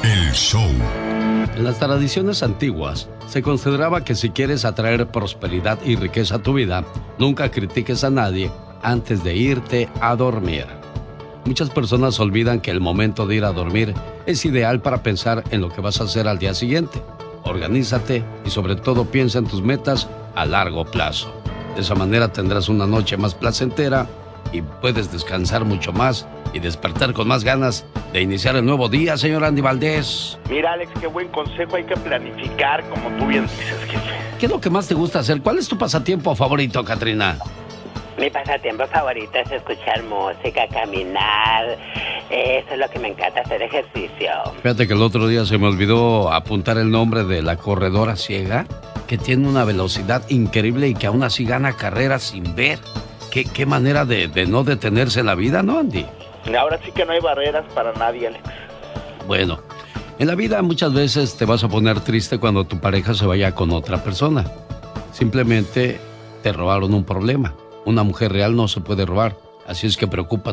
El show. En las tradiciones antiguas, se consideraba que si quieres atraer prosperidad y riqueza a tu vida, nunca critiques a nadie antes de irte a dormir. Muchas personas olvidan que el momento de ir a dormir es ideal para pensar en lo que vas a hacer al día siguiente. Organízate y sobre todo piensa en tus metas a largo plazo. De esa manera tendrás una noche más placentera y puedes descansar mucho más y despertar con más ganas de iniciar el nuevo día, señor Andy Valdés. Mira, Alex, qué buen consejo. Hay que planificar, como tú bien dices, jefe. ¿Qué es lo que más te gusta hacer? ¿Cuál es tu pasatiempo favorito, Katrina? Mi pasatiempo favorito es escuchar música, caminar. Eso es lo que me encanta, hacer ejercicio. Fíjate que el otro día se me olvidó apuntar el nombre de la corredora ciega, que tiene una velocidad increíble y que aún así gana carreras sin ver. Qué manera de no detenerse en la vida, ¿no, Andy? Ahora sí que no hay barreras para nadie, Alex. Bueno, en la vida muchas veces te vas a poner triste cuando tu pareja se vaya con otra persona. Simplemente te robaron un problema. Una mujer real no se puede robar, así es que preocupa